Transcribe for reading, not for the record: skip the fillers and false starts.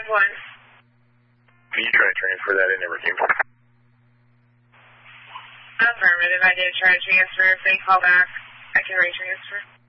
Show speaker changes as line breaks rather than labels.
Can you try to transfer that? It never came through.
Affirmative. I did try to transfer. If they call back, I can retransfer.